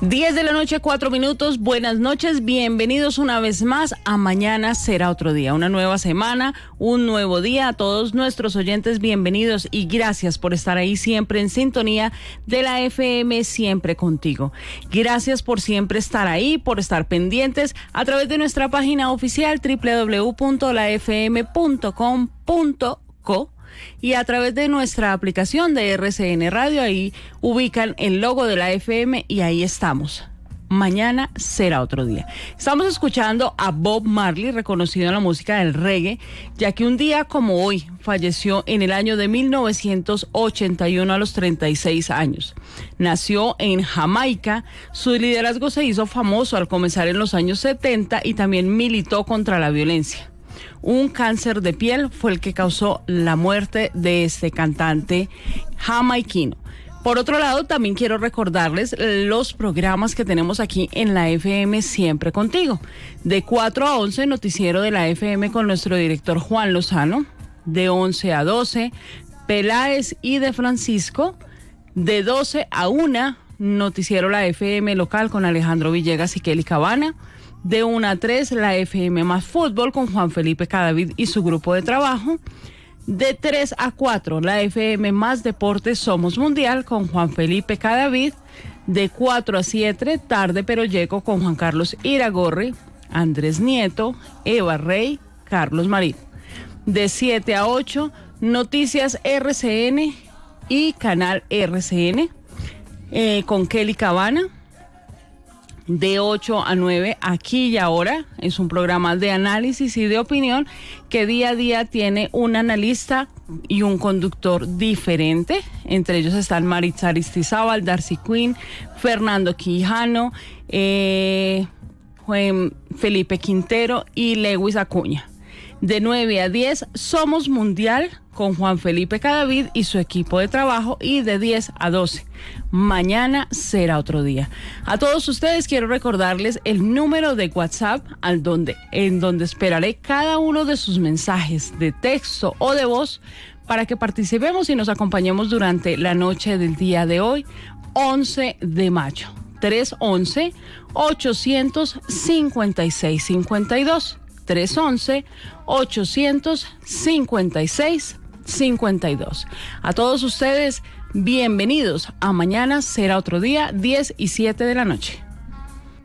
10 de la noche, 4 minutos. Buenas noches, bienvenidos una vez más a Mañana Será Otro Día. Una nueva semana, un nuevo día. A todos nuestros oyentes, bienvenidos y gracias por estar ahí siempre en sintonía de la FM, siempre contigo. Gracias por siempre estar ahí, por estar pendientes a través de nuestra página oficial www.lafm.com.co. Y a través de nuestra aplicación de RCN Radio, ahí ubican el logo de la FM y ahí estamos. Mañana será otro día. Estamos escuchando a Bob Marley, reconocido en la música del reggae, ya que un día como hoy falleció en el año de 1981 a los 36 años. Nació en Jamaica, su liderazgo se hizo famoso al comenzar en los años 70 y también militó contra la violencia. Un cáncer de piel fue el que causó la muerte de este cantante jamaiquino. Por otro lado, también quiero recordarles los programas que tenemos aquí en la FM Siempre Contigo. De 4 a 11, noticiero de la FM con nuestro director Juan Lozano. De 11 a 12, Peláez y de Francisco. De 12 a 1, noticiero la FM local con Alejandro Villegas y Kelly Cabana. De 1 a 3, la FM más fútbol con Juan Felipe Cadavid y su grupo de trabajo. De 3 a 4, la FM más deportes Somos Mundial con Juan Felipe Cadavid. De 4 a 7, Tarde pero Llego con Juan Carlos Iragorri, Andrés Nieto, Eva Rey, Carlos Marín. De 7 a 8, Noticias RCN y Canal RCN con Kelly Cabana. De 8 a 9, Aquí y Ahora, es un programa de análisis y de opinión que día a día tiene un analista y un conductor diferente. Entre ellos están Maritza Aristizábal, Darcy Quinn, Fernando Quijano, Felipe Quintero y Lewis Acuña. De 9 a 10, Somos Mundial con Juan Felipe Cadavid y su equipo de trabajo. Y de 10 a 12, Mañana Será Otro Día. A todos ustedes quiero recordarles el número de WhatsApp en donde esperaré cada uno de sus mensajes de texto o de voz para que participemos y nos acompañemos durante la noche del día de hoy, 11 de mayo. 311-856-52. 311-856-52. A todos ustedes, bienvenidos a Mañana Será Otro Día, 10 y 7 de la noche.